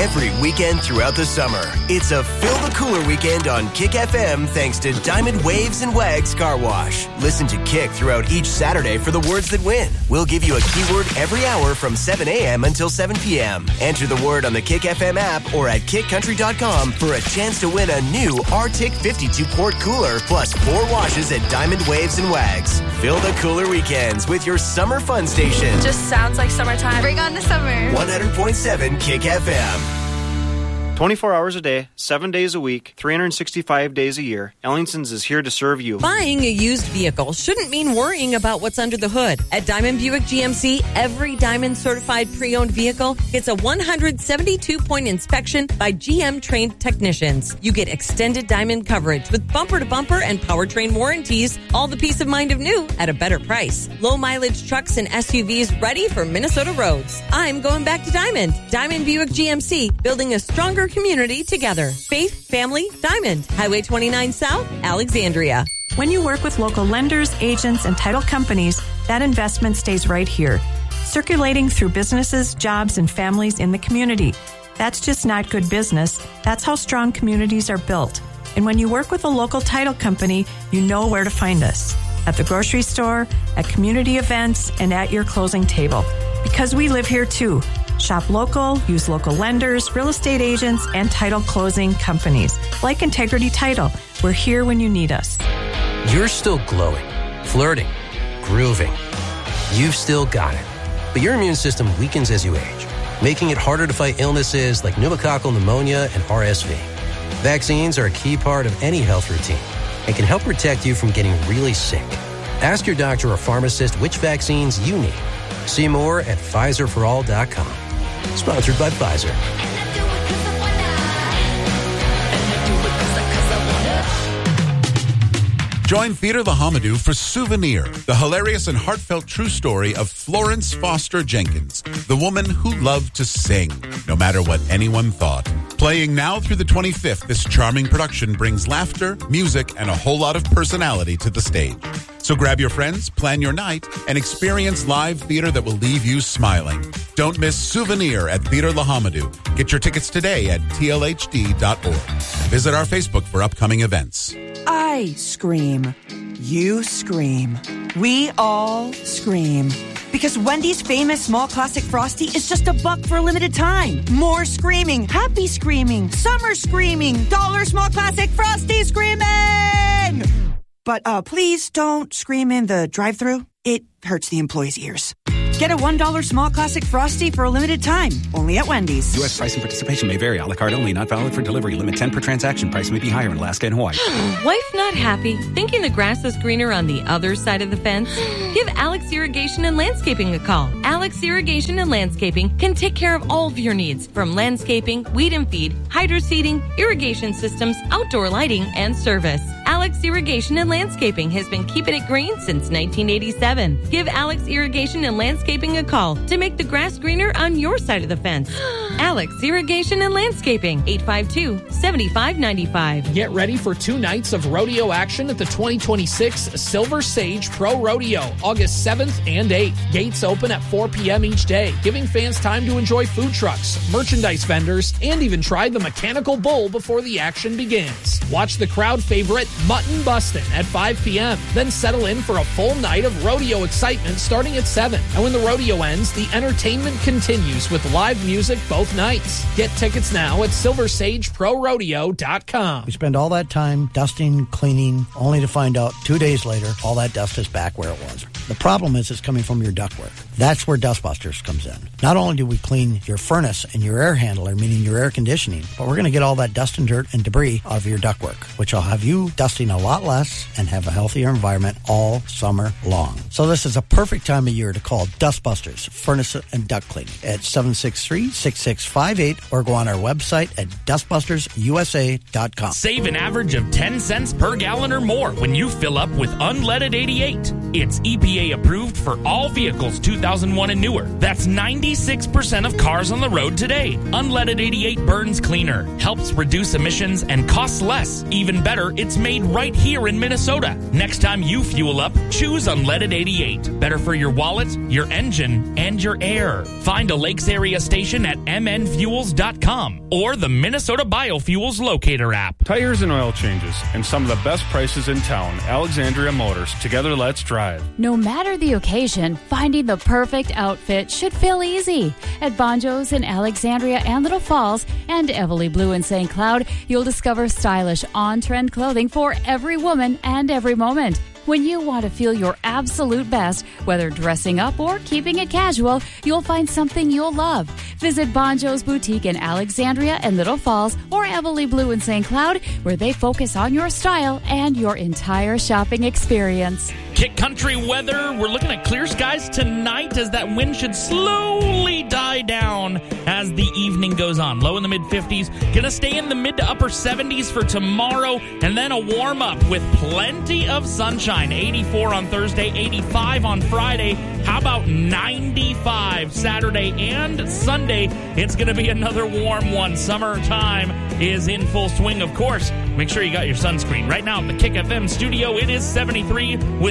every weekend throughout the summer. It's a Fill the Cooler weekend on Kick FM thanks to Diamond Waves and Wags Car Wash. Listen to Kick throughout each Saturday for the words that win. We'll give you a keyword every hour from 7 a.m. until 7 p.m. Enter the word on the Kick FM app or at kickcountry.com for a chance to win a new Arctic 52-quart cooler plus 4 washes at Diamond Waves and Wags. Fill the Cooler weekends with your summer fun station. Just sounds like summertime. Bring on the summer. 100.7 Kick FM. 24 hours a day, 7 days a week, 365 days a year, Ellingson's is here to serve you. Buying a used vehicle shouldn't mean worrying about what's under the hood. At Diamond Buick GMC, every Diamond certified pre-owned vehicle gets a 172-point inspection by GM-trained technicians. You get extended Diamond coverage with bumper-to-bumper and powertrain warranties, all the peace of mind of new at a better price. Low-mileage trucks and SUVs ready for Minnesota roads. I'm going back to Diamond. Diamond Buick GMC, building a stronger community together. Faith, family, Diamond. Highway 29 South, Alexandria. When you work with local lenders, agents, and title companies, that investment stays right here, circulating through businesses, jobs, and families in the community. That's just not good business. That's how strong communities are built. And when you work with a local title company, you know where to find us. At the grocery store, at community events, and at your closing table. Because we live here too. Shop local, use local lenders, real estate agents, and title closing companies. Like Integrity Title, we're here when you need us. You're still glowing, flirting, grooving. You've still got it. But your immune system weakens as you age, making it harder to fight illnesses like pneumococcal pneumonia and RSV. Vaccines are a key part of any health routine and can help protect you from getting really sick. Ask your doctor or pharmacist which vaccines you need. See more at PfizerForAll.com. Sponsored by Pfizer. Join Theatre La Hamadou for Souvenir, the hilarious and heartfelt true story of Florence Foster Jenkins, the woman who loved to sing, no matter what anyone thought. Playing now through the 25th, this charming production brings laughter, music, and a whole lot of personality to the stage. So grab your friends, plan your night, and experience live theater that will leave you smiling. Don't miss Souvenir at Theatre La Hamadou. Get your tickets today at tlhd.org. Visit our Facebook for upcoming events. I scream. You scream. We all scream. Because Wendy's famous small classic Frosty is just $1 for a limited time. More screaming, happy screaming, summer screaming, dollar small classic Frosty screaming! But please don't scream in the drive-thru. It hurts the employees' ears. Get a $1 small classic Frosty for a limited time. Only at Wendy's. U.S. price and participation may vary. A la carte only. Not valid for delivery. Limit 10 per transaction. Price may be higher in Alaska and Hawaii. Wife not happy? Thinking the grass is greener on the other side of the fence? Give Alex Irrigation and Landscaping a call. Alex Irrigation and Landscaping can take care of all of your needs, from landscaping, weed and feed, hydro seeding, irrigation systems, outdoor lighting, and service. Alex Irrigation and Landscaping has been keeping it green since 1987. Give Alex Irrigation and Landscaping a call to make the grass greener on your side of the fence. Alex Irrigation and Landscaping, 852-7595. Get ready for 2 nights of rodeo action at the 2026 Silver Sage Pro Rodeo, August 7th and 8th. Gates open at 4 p.m. each day, giving fans time to enjoy food trucks, merchandise vendors, and even try the mechanical bull before the action begins. Watch the crowd favorite Mutton Bustin' at 5 p.m., then settle in for a full night of rodeo excitement starting at 7. And when the rodeo ends, the entertainment continues with live music both nights. Get tickets now at silversageprorodeo.com. We spend all that time dusting, cleaning, only to find out 2 days later, all that dust is back where it was. The problem is it's coming from your ductwork. That's where Dustbusters comes in. Not only do we clean your furnace and your air handler, meaning your air conditioning, but we're going to get all that dust and dirt and debris out of your ductwork, which will have you dusting a lot less and have a healthier environment all summer long. So this is a perfect time of year to call Dustbusters Furnace and Duct Cleaning at 763-6658 or go on our website at dustbustersusa.com. Save an average of 10 cents per gallon or more when you fill up with Unleaded 88. It's EPA approved for all vehicles 2001 and newer. That's 96% of cars on the road today. Unleaded 88 burns cleaner, helps reduce emissions, and costs less. Even better, it's made right here in Minnesota. Next time you fuel up, choose Unleaded 88. Better for your wallet, your engine, and your air. Find a Lakes area station at mnfuels.com or the Minnesota Biofuels Locator app. Tires and oil changes and some of the best prices in town. Alexandria Motors. Together, let's drive. No matter the occasion, finding the perfect outfit should feel easy. At Bonjo's in Alexandria and Little Falls and Everly Blue in St. Cloud, you'll discover stylish, on-trend clothing for every woman and every moment. When you want to feel your absolute best, whether dressing up or keeping it casual, you'll find something you'll love. Visit Bonjo's Boutique in Alexandria and Little Falls or Everly Blue in St. Cloud, where they focus on your style and your entire shopping experience. Kick Country weather. We're looking at clear skies tonight as that wind should slowly die down as the evening goes on. Low in the mid-50s. Gonna stay in the mid to upper 70s for tomorrow, and then a warm-up with plenty of sunshine. 84 on Thursday, 85 on Friday. How about 95 Saturday and Sunday? It's gonna be another warm one. Summertime is in full swing, of course. Make sure you got your sunscreen. Right now at the Kick FM studio, it is 73 with